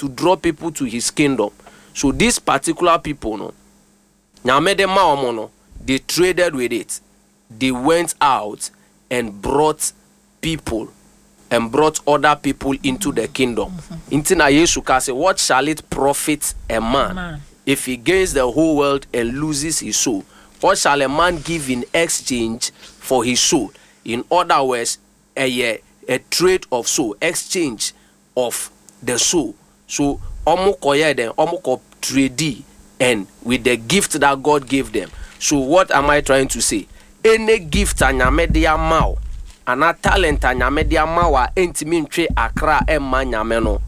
to draw people to his kingdom. So these particular people, no, they traded with it. They went out and brought people and brought other people into the kingdom. Intina Yesu ka say, what shall it profit a man if he gains the whole world and loses his soul? What shall a man give in exchange for his soul? In other words, a trade of soul, exchange of the soul. So omo koye them, omo ko trade and with the gift that God gave them. So what am I trying to say? Any gift anyamedia mao, ana talent anyamedia mawa entimin tre akra emma nyameno.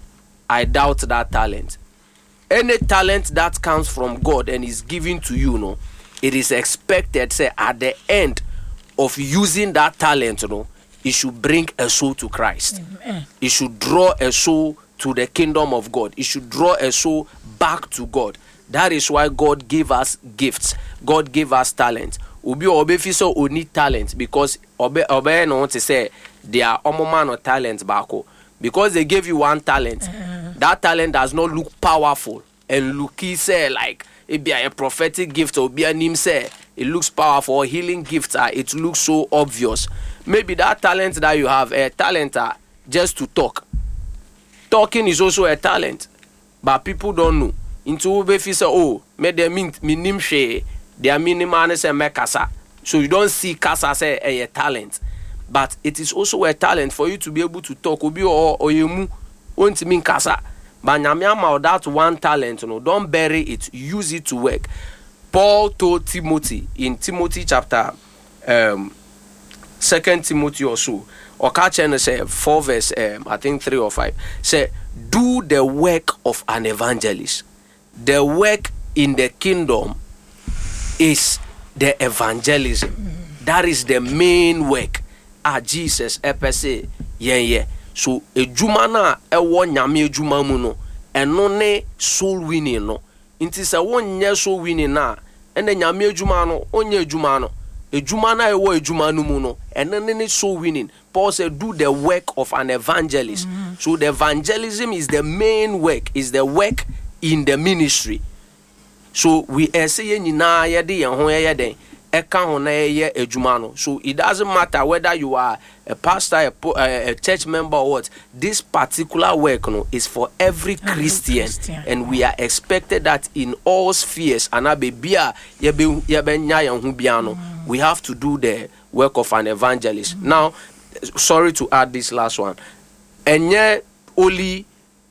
I doubt that talent. Any talent that comes from God and is given to you, no, it is expected, say, at the end of using that talent, no, it should bring a soul to Christ. Amen. It should draw a soul to the kingdom of God. It should draw a soul back to God. That is why God gave us gifts. God gave us talent. Obi fiso only talent because obe no want to say they are man or talent bako. Because they gave you one talent, that talent does not look powerful and looky say like it be a prophetic gift or be a name say it looks powerful. Healing gifts it looks so obvious. Maybe that talent that you have a talent just to talk. Talking is also a talent, but people don't know. Into obe fiso me de minim she their minimum say me kasa. So you don't see kasa say a talent. But it is also a talent for you to be able to talk. Obi or yemu won't mean kasa. But nyamiama that one talent, don't bury it. Use it to work. Paul told Timothy in Timothy chapter 2 Timothy or so. Or catch and say 4 verse I think 3 or 5. Say, do the work of an evangelist. The work in the kingdom is the evangelism. That is the main work. Jesus epese yeah. So ejuma na ewo nyame ejuma mu no eno ne soul winning no. Inti se wonye soul winning na ene nyame ejuma no onye ejuma no. Ejuma na ewo ejuma no mu no ene ne soul winning. Paul said do the work of an evangelist. So the evangelism is the main work, is the work in the ministry. So we say nyina ye de yen ho ye den. So it doesn't matter whether you are a pastor, a church member or what. This particular work is for every Christian. And we are expected that in all spheres, we have to do the work of an evangelist. Now, sorry to add this last one. And yeah, only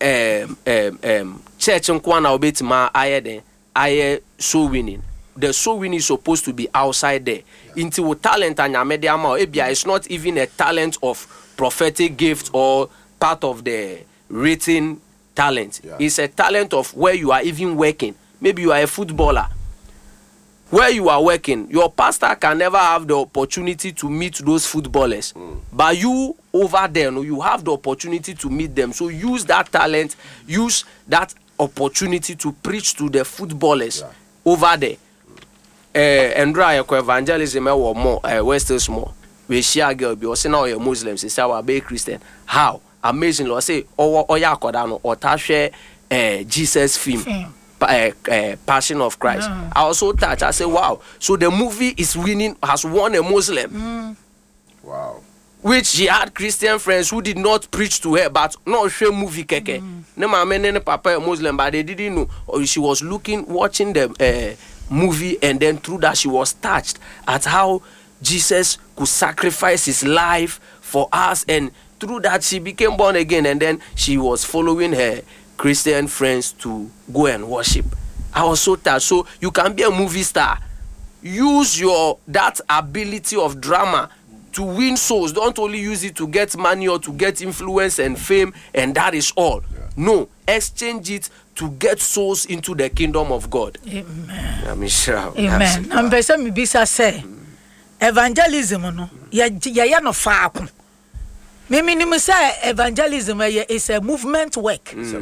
church and kwana obetima aye soul winning. The soul winning is supposed to be outside there. Into talent and media it's not even a talent of prophetic gift or part of the written talent. Yeah. It's a talent of where you are even working. Maybe you are a footballer. Where you are working, your pastor can never have the opportunity to meet those footballers. But you over there, you have the opportunity to meet them. So use that talent, use that opportunity to preach to the footballers over there. And dry evangelism or more we're still small. We share girl be say now you're Muslims, say our be Christian. How? Amazing Lord say or yakodano or tashe Jesus film. Passion of Christ. I also touch. I say wow. So the movie is winning, has won a Muslim. Wow. Which she had Christian friends who did not preach to her, but not show movie keke. Ne mama ne papa Muslim, but they didn't know. Or she was watching the movie, and then through that she was touched at how Jesus could sacrifice his life for us, and through that she became born again, and then she was following her Christian friends to go and worship. I was so touched. So you can be a movie star. Use that ability of drama to win souls. Don't only use it to get money or to get influence and fame, and that is all. No, exchange it to get souls into the kingdom of God. Amen. Amen. I'm person me bisa say evangelism no ya no fa ko. Me say evangelism is a movement work.